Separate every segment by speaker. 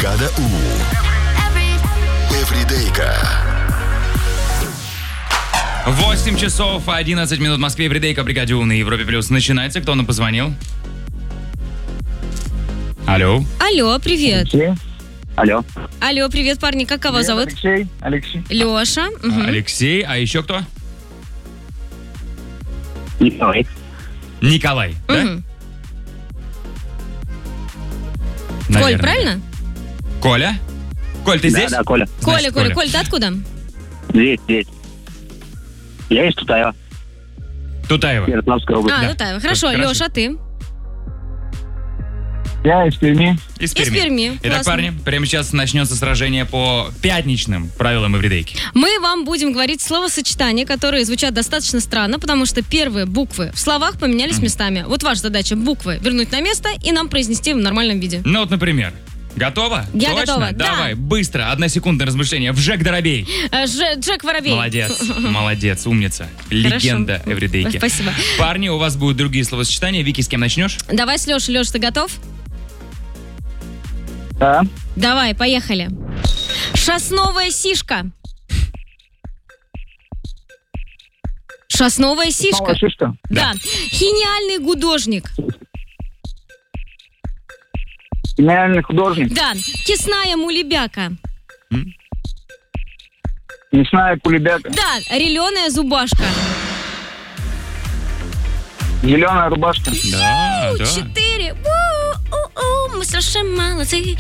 Speaker 1: Бригада У. Эвридейка.
Speaker 2: 8 часов 11 минут в Москве. Эвридейка, Бригаде У на Европе Плюс. Начинается. Кто нам позвонил? Алло.
Speaker 3: Алло, привет.
Speaker 4: Алло.
Speaker 3: Алло, привет, парни. Как кого зовут?
Speaker 4: Алексей.
Speaker 3: Леша.
Speaker 2: Алексей. А еще кто?
Speaker 4: Николай.
Speaker 2: Николай, да?
Speaker 3: Коль,
Speaker 2: Наверное.
Speaker 3: правильно?
Speaker 2: Коля? Коль, ты здесь?
Speaker 4: Да, Коля.
Speaker 2: Значит,
Speaker 3: Коля, ты откуда?
Speaker 4: Здесь. Я из Тутаева.
Speaker 2: Тутаева.
Speaker 4: Ярославская область.
Speaker 3: А, Тутаева. Хорошо,
Speaker 2: Хорошо.
Speaker 3: Леша, ты?
Speaker 4: Я из Перми.
Speaker 2: Из Перми.
Speaker 3: Из Перми.
Speaker 2: Итак,
Speaker 3: Классно.
Speaker 2: парни, прямо сейчас начнется сражение по пятничным правилам эвридейки.
Speaker 3: Мы вам будем говорить словосочетания, которые звучат достаточно странно, потому что первые буквы в словах поменялись местами. Вот ваша задача буквы вернуть на место и нам произнести в нормальном виде.
Speaker 2: Ну вот, например, готова?
Speaker 3: Я
Speaker 2: Точно?
Speaker 3: готова, да.
Speaker 2: Давай, быстро, 1 секундное размышление. Вжек Доробей.
Speaker 3: Джек Воробей.
Speaker 2: Молодец, умница. Легенда эвридейки.
Speaker 3: Спасибо.
Speaker 2: Парни, у вас будут другие словосочетания. Вики, с кем начнешь?
Speaker 3: Давай с Лешей. Леш, ты готов?
Speaker 4: Да.
Speaker 3: Давай, поехали. Шасновая сишка. Шасновая сишка.
Speaker 4: Снова шишка.
Speaker 3: Да. Гениальный гудожник.
Speaker 4: Гениальный художник.
Speaker 3: Да. Кисная мулебяка.
Speaker 4: Мясная кулебяка.
Speaker 3: Да. Релёная зубашка.
Speaker 4: Зеленая рубашка.
Speaker 2: Да.
Speaker 3: 4. Мы совершенно молодцы.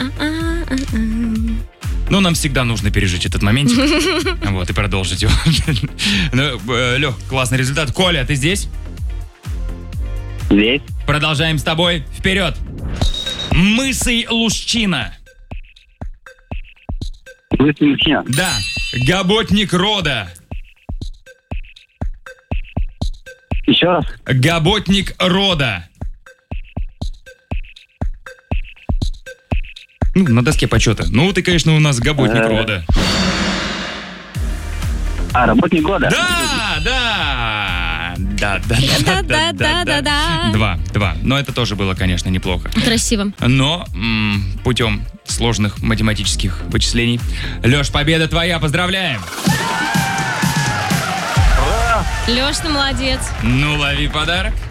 Speaker 2: Ну, нам всегда нужно пережить этот момент. Вот, и продолжить его. Лех, классный результат. Коля, ты здесь?
Speaker 4: Здесь.
Speaker 2: Продолжаем с тобой. Вперед. Мысый Лущина.
Speaker 4: Лысый.
Speaker 2: Да. Габотник рода.
Speaker 4: Еще раз.
Speaker 2: Габотник рода. Ну, на доске почета. Ну, ты, конечно, у нас габотник рода.
Speaker 4: Работник года.
Speaker 2: Да.
Speaker 3: Да-да-да-да-да.
Speaker 2: 2. Но это тоже было, конечно, неплохо.
Speaker 3: Красиво.
Speaker 2: Но путем сложных математических вычислений. Леш, победа твоя, поздравляем!
Speaker 3: Леш, ты молодец.
Speaker 2: Ну, лови подарок.